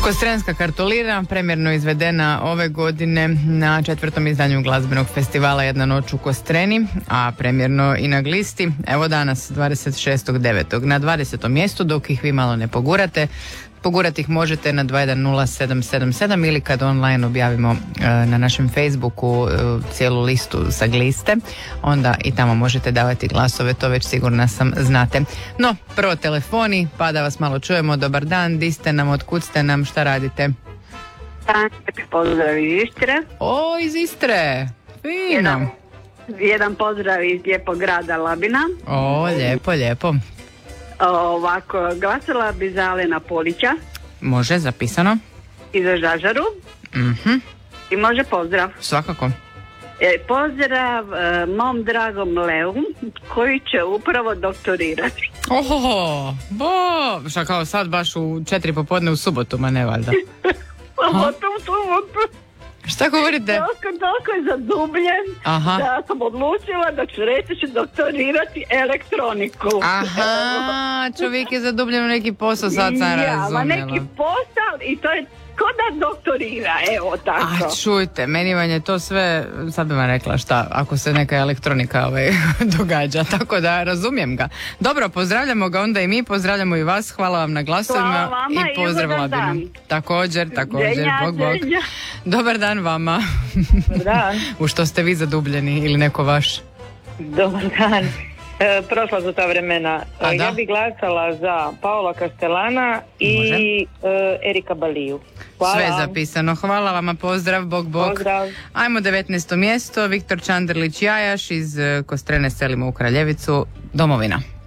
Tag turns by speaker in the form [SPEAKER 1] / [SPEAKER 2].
[SPEAKER 1] Kostrenska kartolina, premjerno izvedena ove godine na 4. izdanju glazbenog festivala Jedna noć u Kostreni, a premjerno i na glisti. Evo danas, 26.9. na 20. mjestu, dok ih vi malo ne pogurate. Pogurati ih možete na 210777 ili kad online objavimo na našem Facebooku cijelu listu sa gliste, onda i tamo možete davati glasove, to već sigurno sam znate. No, prvo telefoni, pa da vas malo čujemo. Dobar dan, di ste nam, otkud ste nam, šta radite?
[SPEAKER 2] Pozdrav iz Istre.
[SPEAKER 1] O, iz Istre, fino.
[SPEAKER 2] Jedan pozdrav iz lijepog grada Labina.
[SPEAKER 1] O, lijepo, lijepo.
[SPEAKER 2] Ovako, glasala bi za Alena Polića.
[SPEAKER 1] Može, zapisano.
[SPEAKER 2] I za Žažaru. I može pozdrav.
[SPEAKER 1] Svakako.
[SPEAKER 2] Pozdrav mom dragom Leu, koji će upravo doktorirati.
[SPEAKER 1] Ohoho, šta kao sad baš u 4 popodne u subotu, ma ne valjda.
[SPEAKER 2] Subotu.
[SPEAKER 1] Šta govorite?
[SPEAKER 2] Toliko je zadubljen.
[SPEAKER 1] Aha.
[SPEAKER 2] Da sam odlučila da ću reći će doktorirati elektroniku.
[SPEAKER 1] Aha, čovjek je zadubljen u neki posao, sad sam razumjela.
[SPEAKER 2] Neki posao i to je ko da doktorira, evo tako.
[SPEAKER 1] A čujte, meni vam je to sve, sad bi vam rekla šta, ako se neka elektronika događa, tako da razumijem ga. Dobro, pozdravljamo ga onda i mi, pozdravljamo i vas, hvala vam na glasovima i pozdrav Labinu. Također, bog. Dobar dan vama.
[SPEAKER 2] Dobar dan.
[SPEAKER 1] U što ste vi zadubljeni ili neko vaš?
[SPEAKER 2] Dobar dan. Prošla su ta vremena. Ja bih glasala za Paola Castellana i Erika Baliju. Hvala.
[SPEAKER 1] Sve zapisano. Hvala vama, pozdrav, bog.
[SPEAKER 2] Pozdrav.
[SPEAKER 1] Ajmo 19. mjesto, Viktor Čanderlić Jajaš iz Kostrene selimo u Kraljevicu, Domovina.